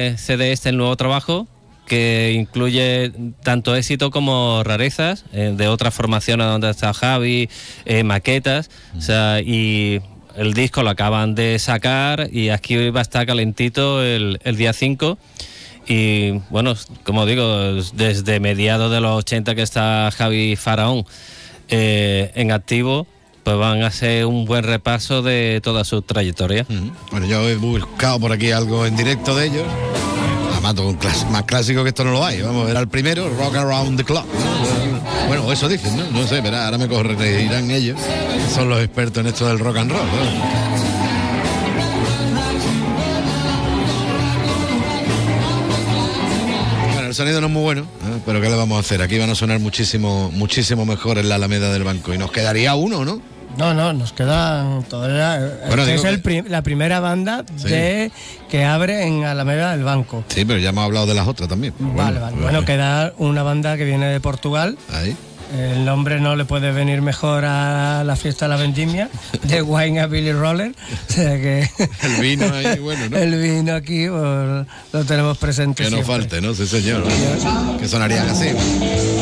CD el nuevo trabajo, que incluye tanto éxito como rarezas de otras formaciones donde está Javi, maquetas, o sea, y el disco lo acaban de sacar y aquí va a estar calentito el día 5. Y bueno, como digo, desde mediados de los 80 que está Javi Faraón en activo, pues van a hacer un buen repaso de toda su trayectoria. Bueno, yo he buscado por aquí algo en directo de ellos. Además, más clásico que esto no lo hay. Vamos a ver al primero, Rock Around the Clock, ¿no? Bueno, eso dicen, ¿no? No sé, verá, ahora me corregirán ellos. Son los expertos en esto del rock and roll, ¿no? El sonido no es muy bueno, pero ¿qué le vamos a hacer? Aquí van a sonar muchísimo mejor en la Alameda del Banco. Y nos quedaría uno, ¿no? No, nos quedan todavía. Bueno, es la primera banda que abre en Alameda del Banco. Sí, pero ya hemos hablado de las otras también. Vale. Bueno, queda una banda que viene de Portugal. Ahí. El nombre no le puede venir mejor a la fiesta de la vendimia, de Wine a Billy Roller. O sea que el vino ahí, bueno, ¿no? El vino aquí pues, lo tenemos presente. Que no siempre. falte, ¿no? Sí, señor. Que sonarían así.